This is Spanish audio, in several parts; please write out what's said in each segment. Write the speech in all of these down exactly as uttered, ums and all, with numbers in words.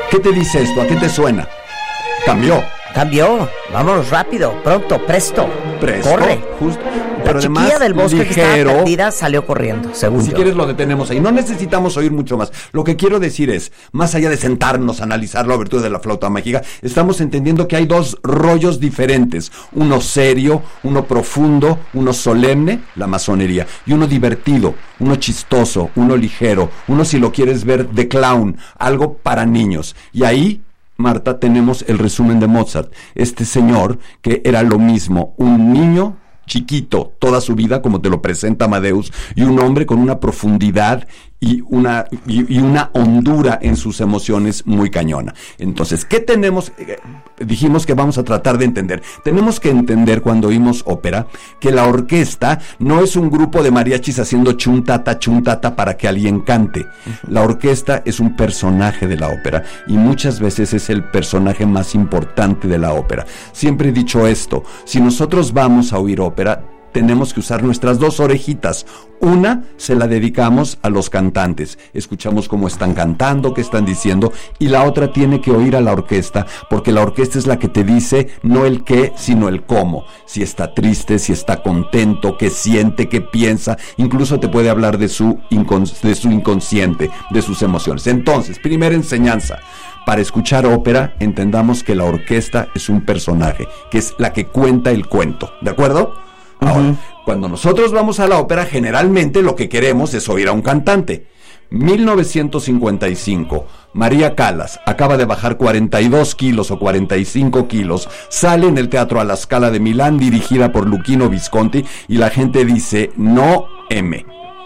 ¿Qué te dice esto? ¿A qué te suena? Cambió. Cambió. Vámonos rápido, pronto, presto. Presto. Corre. Justo. La Pero chiquilla además, del bosque ligero, que estaba perdida salió corriendo, según si yo. quieres lo detenemos ahí. No necesitamos oír mucho más. Lo que quiero decir es, más allá de sentarnos a analizar la abertura de la flauta mágica, estamos entendiendo que hay dos rollos diferentes. Uno serio, uno profundo, uno solemne, la masonería. Y uno divertido, uno chistoso, uno ligero, uno, si lo quieres ver, de clown, algo para niños. Y ahí, Marta, tenemos el resumen de Mozart. Este señor que era lo mismo, un niño chiquito toda su vida, como te lo presenta Amadeus, y un hombre con una profundidad y una y, y una hondura en sus emociones muy cañona. Entonces, ¿qué tenemos? Eh, dijimos que vamos a tratar de entender. Tenemos que entender, cuando oímos ópera, que la orquesta no es un grupo de mariachis haciendo chuntata, chuntata para que alguien cante. La orquesta es un personaje de la ópera, y muchas veces es el personaje más importante de la ópera. Siempre he dicho esto: si nosotros vamos a oír ópera, tenemos que usar nuestras dos orejitas. Una se la dedicamos a los cantantes, escuchamos cómo están cantando, qué están diciendo, y la otra tiene que oír a la orquesta, porque la orquesta es la que te dice no el qué, sino el cómo. Si está triste, si está contento, qué siente, qué piensa, incluso te puede hablar de su, incons- de su inconsciente, de sus emociones. Entonces, primera enseñanza: para escuchar ópera, entendamos que la orquesta es un personaje, que es la que cuenta el cuento, ¿de acuerdo? Ahora, uh-huh. Cuando nosotros vamos a la ópera, generalmente lo que queremos es oír a un cantante. mil novecientos cincuenta y cinco, María Callas acaba de bajar cuarenta y dos kilos o cuarenta y cinco kilos, sale en el Teatro alla Scala de Milán, dirigida por Luchino Visconti, y la gente dice, no M.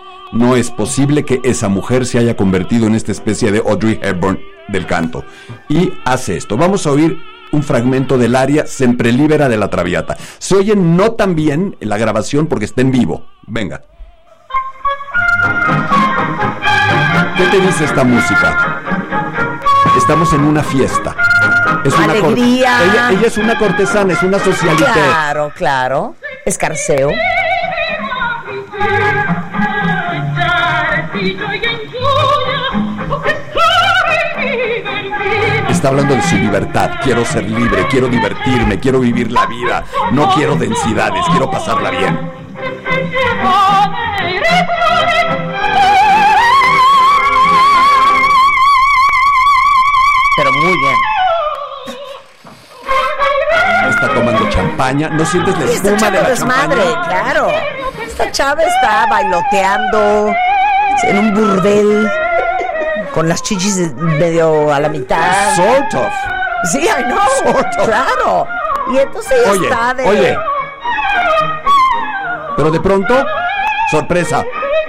No es posible que esa mujer se haya convertido en esta especie de Audrey Hepburn del canto. Y hace esto. Vamos a oír un fragmento del aria Sempre Libera de la Traviata. Se oye no tan bien en la grabación porque está en vivo. Venga. ¿Qué te dice esta música? Estamos en una fiesta. Es una alegría. Cor- ella, ella es una cortesana, es una socialité. Claro, claro. Escarceo. Está hablando de su libertad. Quiero ser libre, quiero divertirme, quiero vivir la vida. No quiero densidades, quiero pasarla bien. Pero muy bien. Está tomando champaña. ¿No sientes la Esta espuma chava de la desmadre, champaña? claro. Esta chava está bailoteando en un burdel con las chichis medio a la mitad. Sort of. Sí, I know. Sort of. Claro. Y entonces ella Oye, está de... oye. Pero de pronto, sorpresa.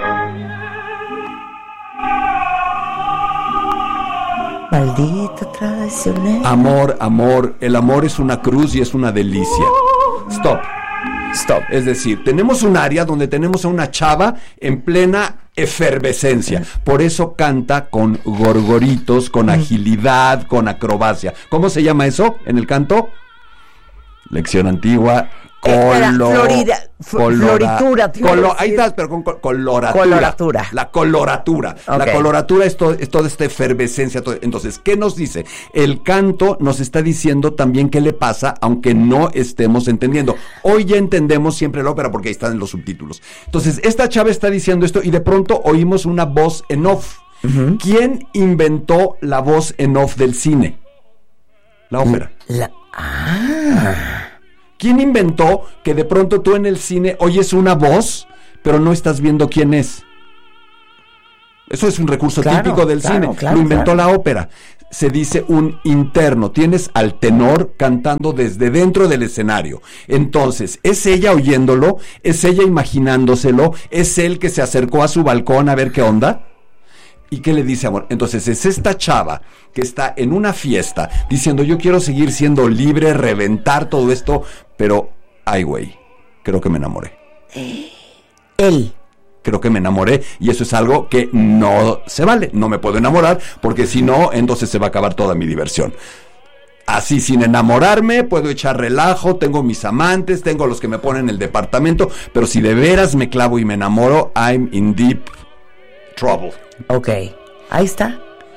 Maldita traicionera. Amor, amor. El amor es una cruz y es una delicia. Stop. Stop. Es decir, tenemos un área donde tenemos a una chava en plena efervescencia. Por eso canta con gorgoritos, con agilidad, con acrobacia. ¿Cómo se llama eso en el canto? Lección antigua. Colo, Florida, f- colora, floritura, te colo, iba a decir. ahí estás, pero con col- coloratura. Coloratura. La coloratura. Okay. La coloratura es, to, es toda esta efervescencia. Todo. Entonces, ¿qué nos dice? El canto nos está diciendo también qué le pasa, aunque no estemos entendiendo. Hoy ya entendemos siempre la ópera porque ahí están los subtítulos. Entonces, esta chava está diciendo esto y de pronto oímos una voz en off. Uh-huh. ¿Quién inventó la voz en off del cine? La ópera. La... Ah... ¿Quién inventó que de pronto tú en el cine oyes una voz, pero no estás viendo quién es? Eso es un recurso claro, típico del claro, cine. Claro, Lo inventó claro. la ópera. Se dice un interno. Tienes al tenor cantando desde dentro del escenario. Entonces, ¿es ella oyéndolo? ¿Es ella imaginándoselo? ¿Es él que se acercó a su balcón a ver qué onda? ¿Y qué le dice, amor? Entonces es esta chava que está en una fiesta diciendo yo quiero seguir siendo libre, reventar todo esto, pero, ay güey, creo que me enamoré. Él. Creo que me enamoré y eso es algo que no se vale. No me puedo enamorar porque si no, entonces se va a acabar toda mi diversión. Así, sin enamorarme, puedo echar relajo, tengo mis amantes, tengo los que me ponen en el departamento, pero si de veras me clavo y me enamoro, I'm in deep trouble. Ok, ahí está.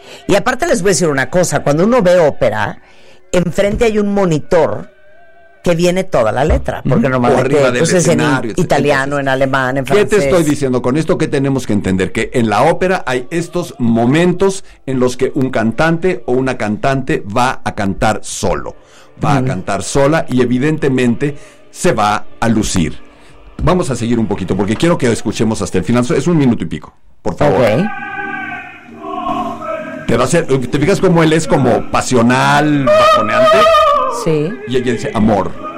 Y aparte les voy a decir una cosa, cuando uno ve ópera, enfrente hay un monitor que viene toda la letra, porque normalmente pues, es en italiano, entonces, en alemán, en francés. ¿Qué te estoy diciendo con esto? Que tenemos que entender que en la ópera hay estos momentos en los que un cantante o una cantante va a cantar solo, va mm. a cantar sola y evidentemente se va a lucir. Vamos a seguir un poquito porque quiero que escuchemos hasta el final. Es un minuto y pico, por favor. Okay. Te va a hacer, ¿te fijas cómo él es como pasional, bajoneante? Sí. Y ella dice amor.